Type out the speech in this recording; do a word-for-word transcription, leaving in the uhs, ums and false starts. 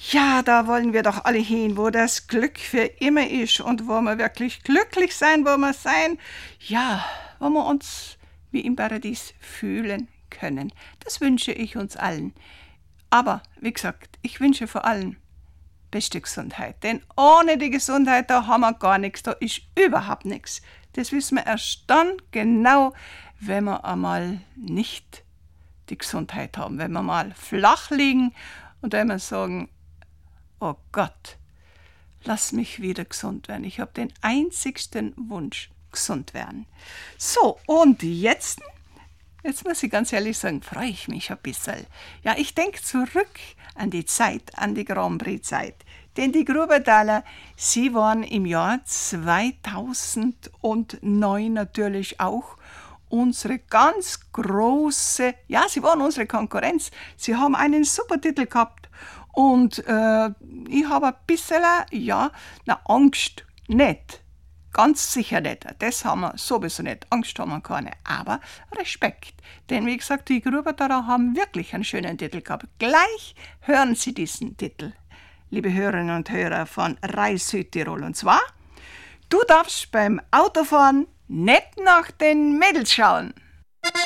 Ja, da wollen wir doch alle hin, wo das Glück für immer ist und wo wir wirklich glücklich sein, wo wir sein, ja, wo wir uns wie im Paradies fühlen können. Das wünsche ich uns allen. Aber, wie gesagt, ich wünsche vor allem beste Gesundheit. Denn ohne die Gesundheit, da haben wir gar nichts, da ist überhaupt nichts. Das wissen wir erst dann genau, wenn wir einmal nicht die Gesundheit haben. Wenn wir mal flach liegen und wenn wir sagen, oh Gott, lass mich wieder gesund werden. Ich habe den einzigsten Wunsch, gesund werden. So, und jetzt, jetzt muss ich ganz ehrlich sagen, freue ich mich ein bisschen. Ja, ich denke zurück an die Zeit, an die Grand Prix-Zeit. Denn die Grubertaler, sie waren im Jahr zweitausendneun natürlich auch unsere ganz große, ja, sie waren unsere Konkurrenz. Sie haben einen super Titel gehabt und äh, ich habe ein bisschen, ja, na, Angst nicht. Ganz sicher nicht. Das haben wir sowieso nicht. Angst haben wir keine. Aber Respekt. Denn wie gesagt, die Grubertaler haben wirklich einen schönen Titel gehabt. Gleich hören Sie diesen Titel, liebe Hörerinnen und Hörer von Reis Südtirol. Und zwar, du darfst beim Autofahren nicht nach den Mädels schauen.